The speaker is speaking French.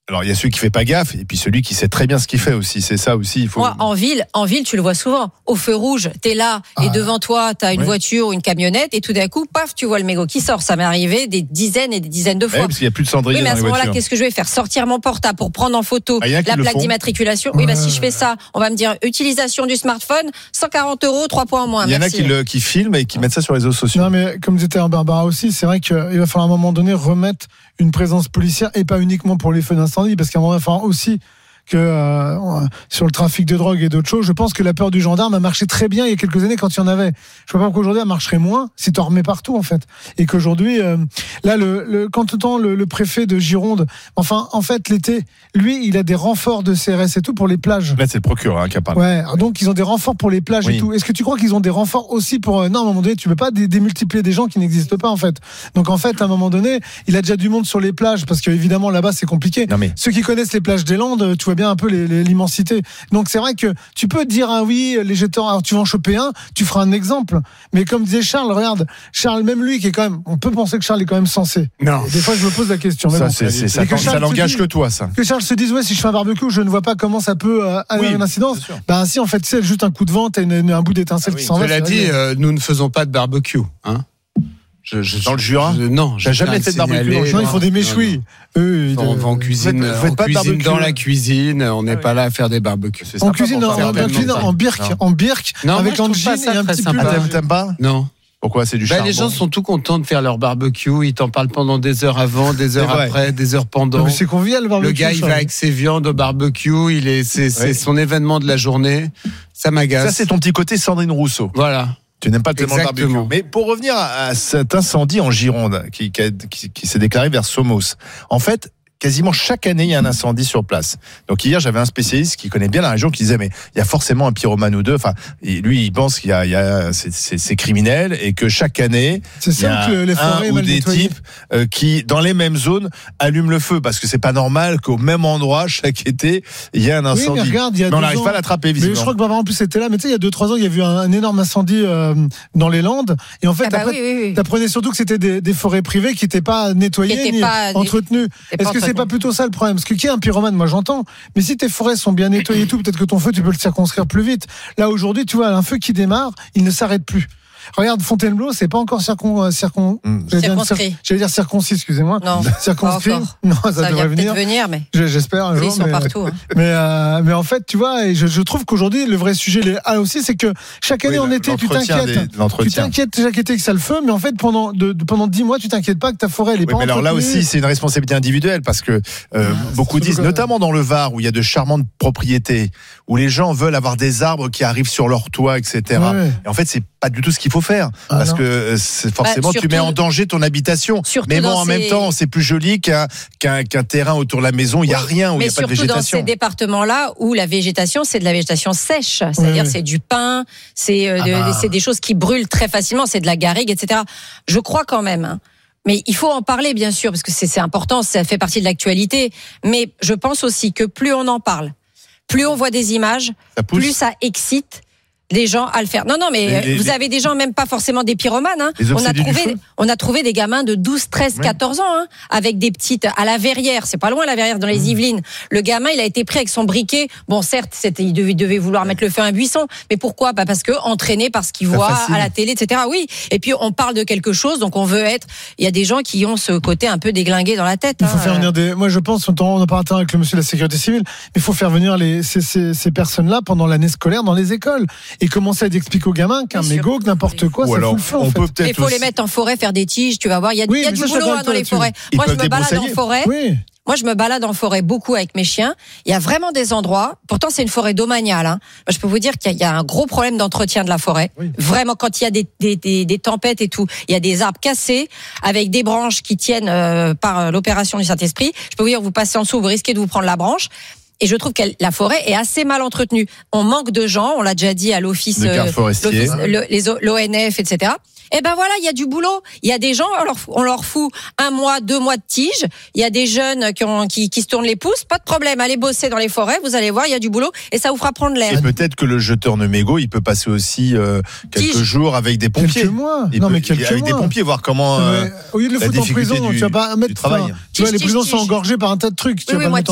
Alors il y a celui qui fait pas gaffe et puis celui qui sait très bien ce qu'il fait aussi. C'est ça aussi. Il faut. Moi, en ville, tu le vois souvent. Au feu rouge, t'es là et devant toi, t'as une voiture ou une camionnette et tout d'un coup, paf, tu vois le mégot qui sort. Ça m'est arrivé des dizaines et des dizaines de fois. Parce qu'il y a plus de cendrier mais dans à les ce moment-là, voitures. qu'est-ce que je vais faire? Sortir mon portable pour prendre en photo la plaque d'immatriculation. Oui, si je fais ça, on va me dire utilisation du smartphone, 140 €, 3 points en moins. Il y en a qui filment et qui mettent ça sur les réseaux sociaux. Non, mais comme disait Barbara aussi, c'est vrai qu'il va falloir à un moment donné remettre une présence policière et pas uniquement pour les feux d'incendie, parce qu'à un moment, il va falloir aussi que sur le trafic de drogue et d'autres choses, je pense que la peur du gendarme a marché très bien il y a quelques années quand il y en avait. Je vois pas pourquoi aujourd'hui elle marcherait moins si t'en remets partout en fait. Et qu'aujourd'hui, là, quand tu entends le préfet de Gironde, enfin, en fait, l'été, lui, il a des renforts de CRS et tout pour les plages. Là, c'est le procureur qui a parlé. Ouais, donc ils ont des renforts pour les plages et tout. Est-ce que tu crois qu'ils ont des renforts aussi pour non, à un moment donné, tu peux pas démultiplier des gens qui n'existent pas en fait. Donc en fait, à un moment donné, il a déjà du monde sur les plages parce qu'évidemment là-bas c'est compliqué. Ceux qui connaissent les plages des Landes, tu vois bien un peu l'immensité. Donc c'est vrai que tu peux dire oui, les jeteurs, alors tu vas en choper un, tu feras un exemple. Mais comme disait Charles, regarde, Charles, même lui qui est quand même, on peut penser que Charles est quand même sensé. Non. Des fois je me pose la question. Ça, ça n'engage que toi, ça. Que Charles se dise si je fais un barbecue, je ne vois pas comment ça peut avoir une incidence. Ben si, en fait, c'est juste un coup de vent, t'as un bout d'étincelle qui s'en va. Cela dit, nous ne faisons pas de barbecue, hein. Dans le Jura, non, j'ai jamais fait de barbecue. Non, ils font des méchouilles. Eux, on va en cuisine, dans la cuisine. On n'est pas là à faire des barbecues. On cuisine en birk, avec l'angine et un petit peu. T'aimes pas? Non. Pourquoi? C'est du charbon. Les gens sont tout contents de faire leur barbecue. Ils t'en parlent pendant des heures avant, des heures après, des heures pendant. Mais c'est convivial le barbecue. Le gars, il va avec ses viandes au barbecue. C'est son événement de la journée. Ça m'agace. Ça, c'est ton petit côté Sandrine Rousseau. Voilà. Tu n'aimes pas tellement le barbecue. Mais pour revenir à cet incendie en Gironde qui s'est déclaré vers Somos, en fait, quasiment chaque année, il y a un incendie sur place. Donc hier, j'avais un spécialiste qui connaît bien la région qui disait mais il y a forcément un pyromane ou deux. Enfin, lui, il pense qu'il y a c'est criminel et que chaque année, il y a un ou des types qui, dans les mêmes zones, allument le feu parce que c'est pas normal qu'au même endroit chaque été il y ait un incendie. Oui, mais regarde, mais on n'arrive pas à l'attraper visiblement. Mais je crois que Barbara en plus était là. Mais tu sais, il y a 2-3 ans, il y a eu un énorme incendie dans les Landes. Et en fait, t'apprenais surtout que c'était des forêts privées qui n'étaient pas nettoyées ni entretenues. Est-ce que c'est pas plutôt ça le problème? Parce que qui est un pyromane, moi j'entends, mais si tes forêts sont bien nettoyées et tout, peut-être que ton feu tu peux le circonscrire plus vite. Là aujourd'hui, tu vois, un feu qui démarre, il ne s'arrête plus. Regarde, Fontainebleau, c'est pas encore circonscrit. J'allais dire circoncis, excusez-moi. Non, circonscrit. Non, ça devrait venir, mais j'espère un jour. Ils sont partout. Mais en fait, tu vois, et je trouve qu'aujourd'hui, le vrai sujet aussi, c'est que chaque année en été, tu t'inquiètes. Tu t'inquiètes chaque été que ça le feu, mais en fait, pendant 10 mois, tu t'inquiètes pas que ta forêt, elle est pas entretenue. Mais alors là aussi, c'est une responsabilité individuelle parce que beaucoup disent, notamment dans le Var, où il y a de charmantes propriétés, où les gens veulent avoir des arbres qui arrivent sur leur toit, etc. Et en fait, c'est pas du tout ce qu'il faut faire parce que forcément tu mets en danger ton habitation. Mais bon, en même temps, c'est plus joli qu'un terrain autour de la maison. Il y a rien où il y a pas de végétation. Mais surtout dans ces départements-là où la végétation, c'est de la végétation sèche, c'est-à-dire c'est du pin, c'est des choses qui brûlent très facilement, c'est de la garrigue, etc. Je crois quand même. Mais il faut en parler, bien sûr, parce que c'est important, ça fait partie de l'actualité. Mais je pense aussi que plus on en parle, plus on voit des images, plus ça excite les gens à le faire. Non, mais vous avez des gens, même pas forcément des pyromanes. Hein. On a trouvé des gamins de 12, 13, 14 ans, hein, avec des petites à la Verrière. C'est pas loin, la Verrière, dans les Yvelines. Le gamin, il a été pris avec son briquet. Bon, certes, il devait vouloir mettre le feu à un buisson. Mais pourquoi? Parce que entraîné par ce qu'il voit à la télé, etc. Oui. Et puis, on parle de quelque chose, donc on veut être. Il y a des gens qui ont ce côté un peu déglingué dans la tête. Il faut faire venir moi, je pense, on en parle avec le monsieur de la sécurité civile, mais il faut faire venir ces personnes-là pendant l'année scolaire dans les écoles. Et commencer à expliquer aux gamins qu'un mégot, que n'importe quoi, ça fout le feu. Il faut les mettre en forêt, faire des tiges, tu vas voir. Il y a du boulot dans les forêts. Moi, je me balade en forêt. Moi, je me balade en forêt beaucoup avec mes chiens. Il y a vraiment des endroits. Pourtant, c'est une forêt domaniale. Hein. Moi, je peux vous dire qu'il y a un gros problème d'entretien de la forêt. Oui. Vraiment, quand il y a des tempêtes et tout, il y a des arbres cassés avec des branches qui tiennent par l'opération du Saint-Esprit. Je peux vous dire, vous passez en dessous, vous risquez de vous prendre la branche. Et je trouve que la forêt est assez mal entretenue. On manque de gens, on l'a déjà dit à l'office, l'ONF, etc. Et ben voilà, il y a du boulot. Il y a des gens, on leur fout 1 mois, 2 mois de tige. Il y a des jeunes qui se tournent les pouces. Pas de problème, allez bosser dans les forêts. Vous allez voir, il y a du boulot et ça vous fera prendre l'air. Et peut-être que le jeteur de mégots, il peut passer aussi quelques jours avec des pompiers. Quelques mois. Avec des pompiers, voir comment. Au lieu de le foutre en prison, tu vas pas mettre. Tu vois, les prisons sont engorgées par un tas de trucs.